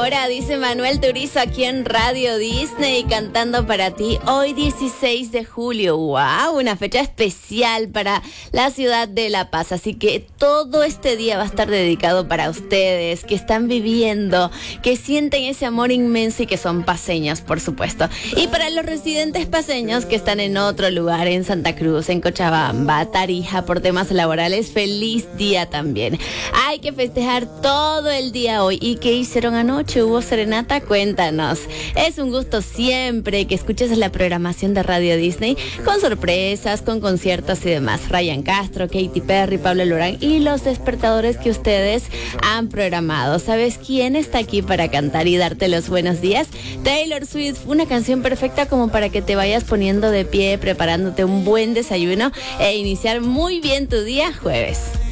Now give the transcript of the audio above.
hora, dice Manuel Turizo aquí en Radio Disney, cantando para ti hoy 16 de julio. ¡Wow! Una fecha especial para la ciudad de La Paz. Así que todo este día va a estar dedicado para ustedes, que están viviendo, que sienten ese amor inmenso y que son paceños, por supuesto. Y para los residentes paceños que están en otro lugar, en Santa Cruz, en Cochabamba, Tarija, por temas laborales, feliz día también. Hay que festejar todo el día hoy. ¿Y qué hicieron anoche? ¿Hubo serenata? Cuéntanos. Es un gusto siempre que escuches la programación de Radio Disney con sorpresas, con conciertos y demás. Ryan Castro, Katy Perry, Pablo Lorán y los despertadores que ustedes han programado. ¿Sabes quién está aquí para cantar y darte los buenos días? Taylor Swift, una canción perfecta como para que te vayas poniendo de pie, preparándote un buen desayuno e iniciar muy bien tu día jueves.